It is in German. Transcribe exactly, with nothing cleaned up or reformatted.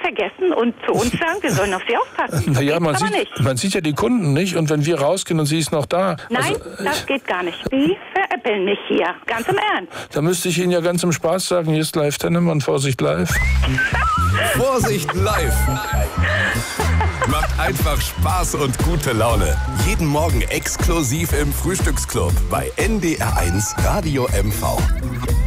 vergessen und zu uns sagen, wir sollen auf sie aufpassen. Naja, man aber sieht, nicht. man sieht ja die Kunden nicht und wenn wir rausgehen und sie ist noch da. Nein, also, das geht gar nicht. Die veräppeln mich hier. Ganz im Ernst. Da müsste ich Ihnen ja ganz im Spaß sagen, hier ist Live Tennemann, Vorsicht live. Vorsicht live! Macht einfach Spaß und gute Laune. Jeden Morgen exklusiv im Frühstücksclub bei N D R eins Radio M V.